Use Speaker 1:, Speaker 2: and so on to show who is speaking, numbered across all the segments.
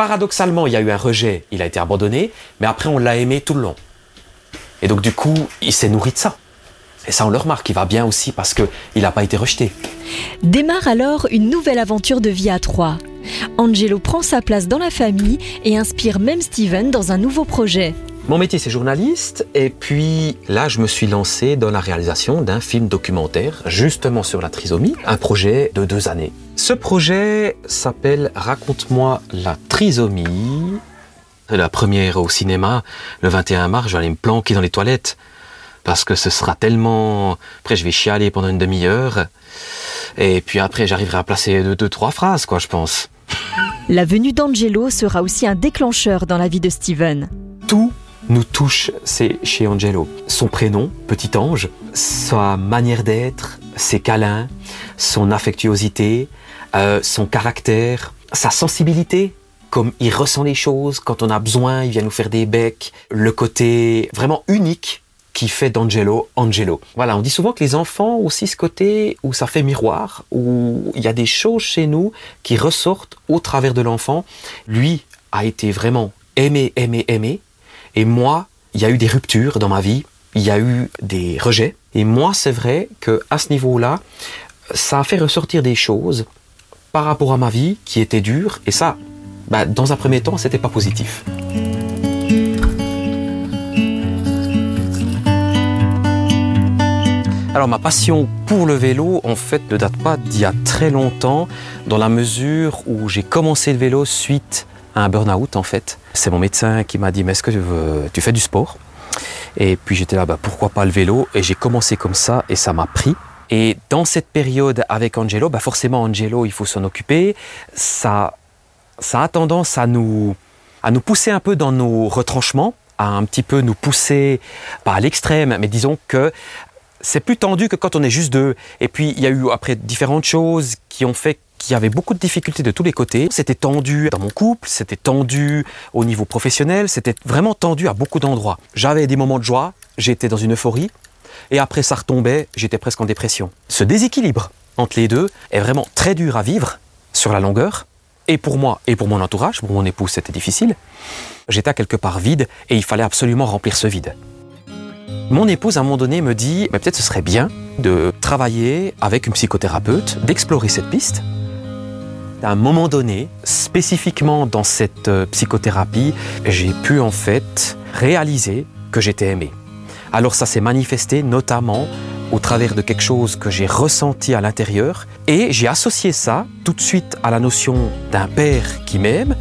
Speaker 1: paradoxalement, il y a eu un rejet, il a été abandonné, mais après on l'a aimé tout le long. Et donc du coup, il s'est nourri de ça. Et ça, on le remarque, il va bien aussi parce qu'il n'a pas été rejeté.
Speaker 2: Démarre alors une nouvelle aventure de vie à trois. Angelo prend sa place dans la famille et inspire même Steven dans un nouveau projet.
Speaker 1: Mon métier, c'est journaliste. Et puis là, je me suis lancé dans la réalisation d'un film documentaire, justement sur la trisomie, un projet de 2 années. Ce projet s'appelle « Raconte-moi la trisomie ». La première au cinéma, le 21 mars, je vais aller me planquer dans les toilettes. Parce que ce sera tellement... Après, je vais chialer pendant une demi-heure. Et puis après, j'arriverai à placer 2-3 phrases, quoi, je pense.
Speaker 2: La venue d'Angelo sera aussi un déclencheur dans la vie de Steven.
Speaker 1: Tout nous touche, c'est chez Angelo. Son prénom, Petit Ange, sa manière d'être, ses câlins, son affectuosité, son caractère, sa sensibilité, comme il ressent les choses, quand on a besoin, il vient nous faire des becs, le côté vraiment unique qui fait d'Angelo, Angelo. Voilà, on dit souvent que les enfants ont aussi ce côté où ça fait miroir, où il y a des choses chez nous qui ressortent au travers de l'enfant. Lui a été vraiment aimé. Et moi, il y a eu des ruptures dans ma vie, il y a eu des rejets. Et moi, c'est vrai qu'à ce niveau-là, ça a fait ressortir des choses par rapport à ma vie qui étaient dures. Et ça, dans un premier temps, c'était pas positif. Alors ma passion pour le vélo, en fait, ne date pas d'il y a très longtemps, dans la mesure où j'ai commencé le vélo suite à un burn-out, en fait. C'est mon médecin qui m'a dit « Mais est-ce que tu fais du sport ?» Et puis j'étais là, pourquoi pas le vélo? Et j'ai commencé comme ça et ça m'a pris. Et dans cette période avec Angelo, forcément Angelo, il faut s'en occuper. Ça a tendance à nous pousser un peu dans nos retranchements, à un petit peu nous pousser, pas à l'extrême, mais disons que c'est plus tendu que quand on est juste deux. Et puis, il y a eu après différentes choses qui ont fait qu'il y avait beaucoup de difficultés de tous les côtés. C'était tendu dans mon couple, c'était tendu au niveau professionnel, c'était vraiment tendu à beaucoup d'endroits. J'avais des moments de joie, j'étais dans une euphorie, et après ça retombait, j'étais presque en dépression. Ce déséquilibre entre les deux est vraiment très dur à vivre sur la longueur. Et pour moi, et pour mon entourage, pour mon épouse, c'était difficile. J'étais à quelque part vide, et il fallait absolument remplir ce vide. Mon épouse, à un moment donné, me dit peut-être ce serait bien de travailler avec une psychothérapeute, d'explorer cette piste. À un moment donné, spécifiquement dans cette psychothérapie, j'ai pu en fait réaliser que j'étais aimé. Alors ça s'est manifesté notamment au travers de quelque chose que j'ai ressenti à l'intérieur et j'ai associé ça tout de suite à la notion d'un père qui m'aime.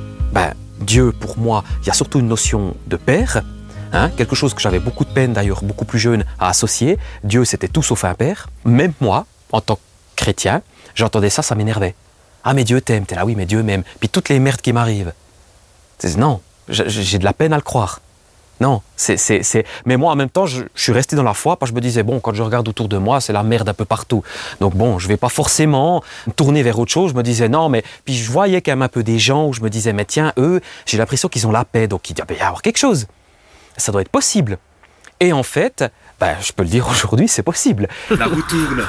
Speaker 1: Dieu, pour moi, il y a surtout une notion de père. Quelque chose que j'avais beaucoup de peine, d'ailleurs beaucoup plus jeune, à associer. Dieu, c'était tout sauf un père. Même moi, en tant que chrétien, j'entendais ça, ça m'énervait. Ah, mais Dieu t'aime. T'es là, oui, mais Dieu m'aime. Puis toutes les merdes qui m'arrivent. Non, j'ai de la peine à le croire. Non, mais moi, en même temps, je suis resté dans la foi parce que je me disais, quand je regarde autour de moi, c'est la merde un peu partout. Donc je vais pas forcément me tourner vers autre chose. Je me disais, non, mais... Puis je voyais quand même un peu des gens où je me disais, mais tiens, eux, j'ai l'impression qu'ils ont la paix. Donc il doit y avoir quelque chose. Ça doit être possible. Et en fait, je peux le dire aujourd'hui, c'est possible.
Speaker 3: La roue tourne.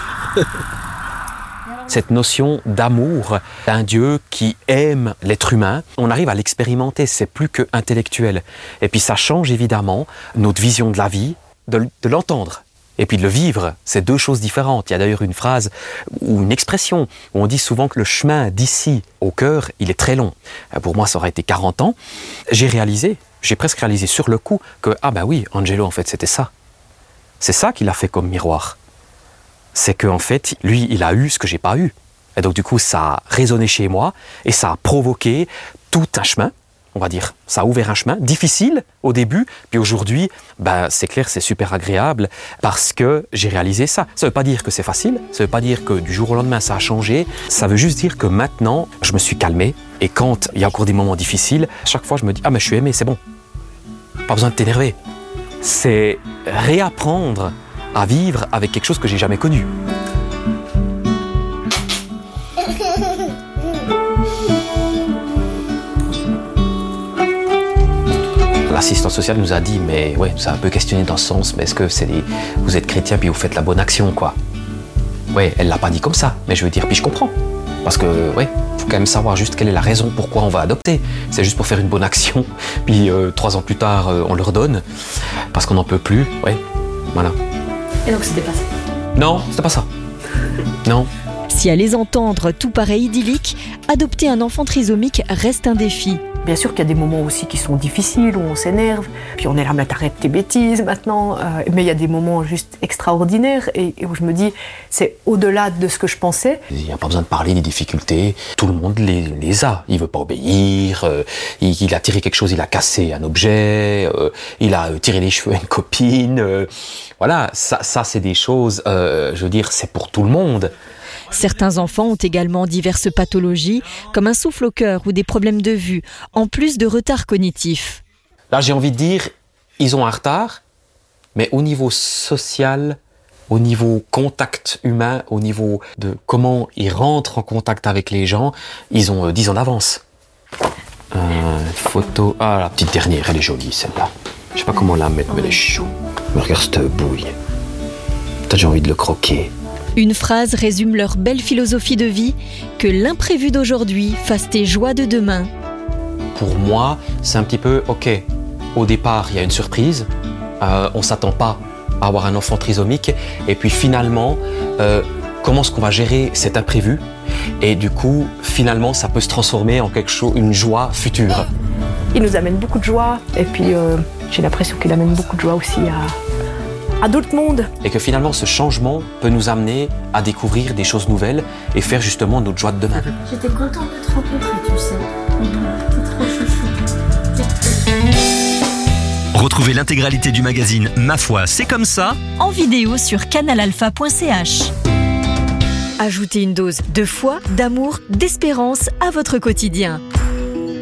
Speaker 1: Cette notion d'amour d'un Dieu qui aime l'être humain, on arrive à l'expérimenter, c'est plus que intellectuel. Et puis ça change évidemment notre vision de la vie, de l'entendre. Et puis de le vivre, c'est deux choses différentes. Il y a d'ailleurs une phrase ou une expression où on dit souvent que le chemin d'ici au cœur, il est très long. Pour moi, ça aurait été 40 ans. J'ai presque réalisé sur le coup que, oui, Angelo, en fait, c'était ça. C'est ça qu'il a fait comme miroir. C'est qu'en fait, lui, il a eu ce que j'ai pas eu. Et donc, du coup, ça a résonné chez moi et ça a provoqué tout un chemin, on va dire. Ça a ouvert un chemin difficile au début, puis aujourd'hui, c'est clair, c'est super agréable parce que j'ai réalisé ça. Ça veut pas dire que c'est facile, ça veut pas dire que du jour au lendemain, ça a changé. Ça veut juste dire que maintenant, je me suis calmé et quand il y a encore des moments difficiles, chaque fois, je me dis, mais je suis aimé, c'est bon. Pas besoin de t'énerver. C'est réapprendre à vivre avec quelque chose que j'ai jamais connu. L'assistante sociale nous a dit, mais ouais, nous a un peu questionné dans ce sens, mais est-ce que vous êtes chrétien puis vous faites la bonne action, quoi? Ouais, elle l'a pas dit comme ça, mais je veux dire, puis je comprends. Parce que, ouais, faut quand même savoir juste quelle est la raison pourquoi on va adopter. C'est juste pour faire une bonne action, puis 3 ans plus tard, on leur donne, parce qu'on n'en peut plus, ouais, voilà.
Speaker 3: Et donc c'était pas ça?
Speaker 1: Non, c'était pas ça. Non.
Speaker 2: Si à les entendre, tout paraît idyllique, adopter un enfant trisomique reste un défi.
Speaker 3: Bien sûr qu'il y a des moments aussi qui sont difficiles, où on s'énerve, puis on est là, mais t'arrêtes tes bêtises maintenant, mais il y a des moments juste extraordinaires et où je me dis, c'est au-delà de ce que je pensais.
Speaker 1: Il n'y a pas besoin de parler des difficultés, tout le monde les a. Il veut pas obéir, il a tiré quelque chose, il a cassé un objet, il a tiré les cheveux à une copine, voilà, ça c'est des choses, je veux dire, c'est pour tout le monde.
Speaker 2: Certains enfants ont également diverses pathologies, comme un souffle au cœur ou des problèmes de vue, en plus de retards cognitifs.
Speaker 1: Là, j'ai envie de dire, ils ont un retard, mais au niveau social, au niveau contact humain, au niveau de comment ils rentrent en contact avec les gens, ils ont 10 ans d'avance. Photo... Ah, la petite dernière, elle est jolie, celle-là. Je sais pas comment la mettre, mais elle est chou. Regarde cette bouille. Peut-être j'ai envie de le croquer.
Speaker 2: Une phrase résume leur belle philosophie de vie, que l'imprévu d'aujourd'hui fasse tes joies de demain.
Speaker 1: Pour moi, c'est un petit peu, ok, au départ, il y a une surprise, on ne s'attend pas à avoir un enfant trisomique, et puis finalement, comment est-ce qu'on va gérer cet imprévu? Et du coup, finalement, ça peut se transformer en quelque chose, une joie future.
Speaker 3: Il nous amène beaucoup de joie, et puis j'ai l'impression qu'il amène beaucoup de joie aussi à d'autres mondes.
Speaker 1: Et que finalement, ce changement peut nous amener à découvrir des choses nouvelles et faire justement notre joie de demain.
Speaker 4: J'étais contente de te rencontrer, tu sais. C'est trop chouchou.
Speaker 5: Retrouvez l'intégralité du magazine Ma foi, c'est comme ça
Speaker 2: En vidéo sur canalalpha.ch. Ajoutez une dose de foi, d'amour, d'espérance à votre quotidien.